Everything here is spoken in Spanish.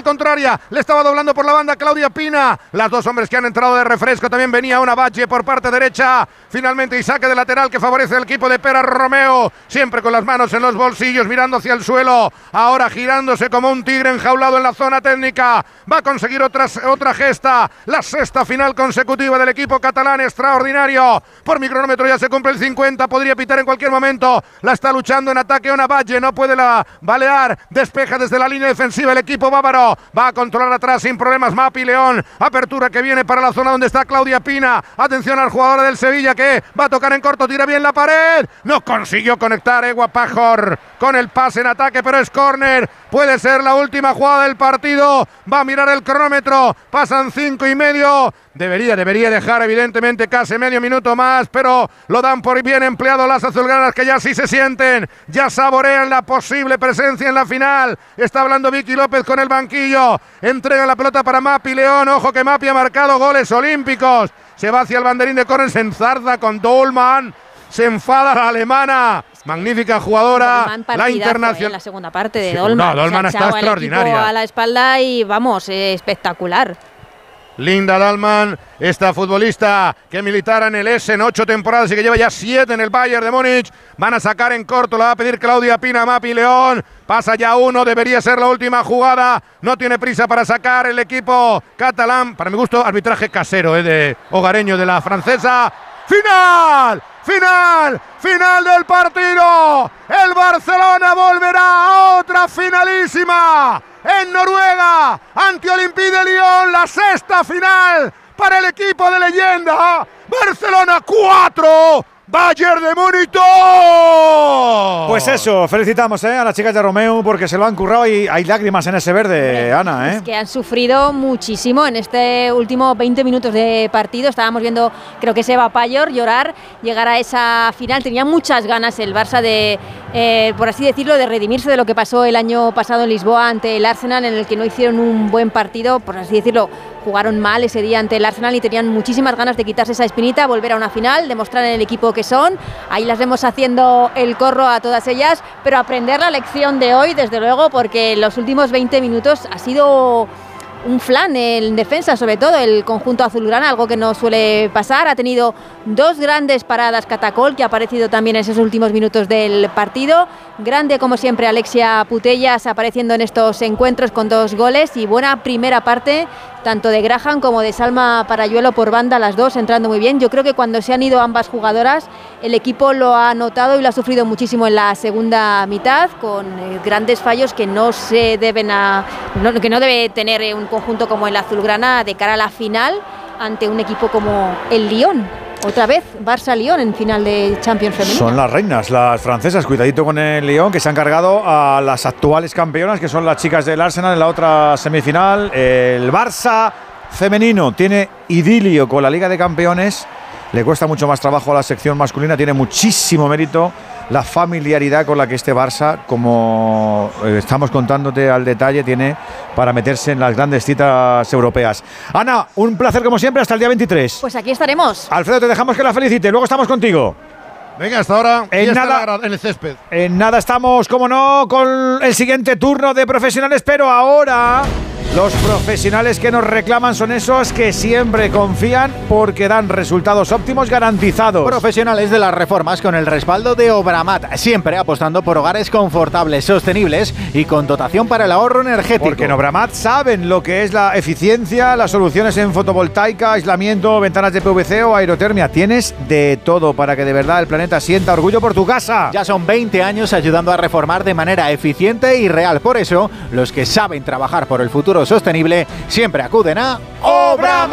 contraria. Le estaba doblando por la banda Claudia Pina. Las dos hombres que han entrado de refresco. También venía una Valle por parte derecha. Finalmente y saque de lateral que favorece al equipo de Pera Romeo. Siempre con las manos en los bolsillos, mirando hacia el suelo. Ahora girándose como un tigre enjaulado en la zona técnica. Va a conseguir otra gesta. La sexta final consecutiva del equipo catalán. Extraordinario. Por mi cronómetro ya se cumple el 50. Podría pitar en cualquier momento. La está luchando en ataque una Valle. No puede la balear. Despeja desde la línea defensiva el equipo bávaro. Va a controlar atrás sin problemas Mapi León. Apertura que viene para la zona donde está Claudia Pina. Atención al jugador del Sevilla que va a tocar en corto. Tira bien la pared. No consiguió conectar Ewa Pajor con el pase en ataque, pero es córner. Puede ser la última jugada del partido. Va a mirar el cronómetro. Pasan 5:30. Debería dejar evidentemente casi medio minuto más, pero lo dan por bien empleado las azulgranas, que ya sí se sienten, ya saborean la posible presencia en la final. Está hablando Vicky López con el banquillo. Entrega la pelota para Mapi León. Ojo que Mapi ha marcado goles olímpicos. Se va hacia el banderín de córner, se enzarza con Dolman. Se enfada la alemana. Magnífica jugadora, la internacional. La segunda parte de Dolman. No, Dolman está extraordinaria. A la espalda y vamos, espectacular. Linda Dahlmann, esta futbolista que militara en el Essen 8 temporadas y que lleva ya 7 en el Bayern de Múnich. Van a sacar en corto, la va a pedir Claudia Pina, Mapi León. Pasa ya uno, debería ser la última jugada. No tiene prisa para sacar el equipo catalán. Para mi gusto, arbitraje casero de hogareño de la francesa. ¡Final! ¡Final! ¡Final del partido! El Barcelona volverá a otra finalísima en Noruega ante Olympique de Lyon, la sexta final para el equipo de leyenda. Barcelona 4, Bayern de Múnich 2. Pues eso, felicitamos a las chicas de Romeo porque se lo han currado y hay lágrimas en ese verde, Ana. Es que han sufrido muchísimo en este último 20 minutos de partido. Estábamos viendo, creo que es Eva Pajor llorar, llegar a esa final. Tenía muchas ganas el Barça de, por así decirlo, de redimirse de lo que pasó el año pasado en Lisboa ante el Arsenal, en el que no hicieron un buen partido, por así decirlo. Jugaron mal ese día ante el Arsenal y tenían muchísimas ganas de quitarse esa espinita, volver a una final, demostrar en el equipo que son. Ahí las vemos haciendo el corro a todas ellas, pero aprender la lección de hoy, desde luego, porque los últimos 20 minutos ha sido un flan en defensa, sobre todo el conjunto azulgrana, algo que no suele pasar. Ha tenido dos grandes paradas Catacol, que ha aparecido también en esos últimos minutos del partido. Grande, como siempre, Alexia Putellas apareciendo en estos encuentros con 2 goles, y buena primera parte tanto de Graham como de Salma Parayuelo por banda, las dos entrando muy bien. Yo creo que cuando se han ido ambas jugadoras, el equipo lo ha notado y lo ha sufrido muchísimo en la segunda mitad, con grandes fallos que no se deben que no debe tener un conjunto como el azulgrana de cara a la final ante un equipo como el Lyon. Otra vez Barça-Lyon en final de Champions femenina. Son las reinas, las francesas. Cuidadito con el Lyon, que se han cargado a las actuales campeonas, que son las chicas del Arsenal en la otra semifinal. El Barça femenino tiene idilio con la Liga de Campeones. Le cuesta mucho más trabajo a la sección masculina. Tiene muchísimo mérito la familiaridad con la que este Barça, como estamos contándote al detalle, tiene para meterse en las grandes citas europeas. Ana, un placer como siempre, hasta el día 23. Pues aquí estaremos. Alfredo, te dejamos que la felicite, luego estamos contigo. Venga, hasta ahora. En el césped. En nada estamos, como no, con el siguiente turno de profesionales, pero ahora los profesionales que nos reclaman son esos que siempre confían porque dan resultados óptimos garantizados. Profesionales de las reformas con el respaldo de Obramat, siempre apostando por hogares confortables, sostenibles y con dotación para el ahorro energético. Porque en Obramat saben lo que es la eficiencia, las soluciones en fotovoltaica, aislamiento, ventanas de PVC o aerotermia. Tienes de todo para que de verdad el planeta sienta orgullo por tu casa. Ya son 20 años ayudando a reformar de manera eficiente y real. Por eso, los que saben trabajar por el futuro sostenible siempre acuden a Obramat.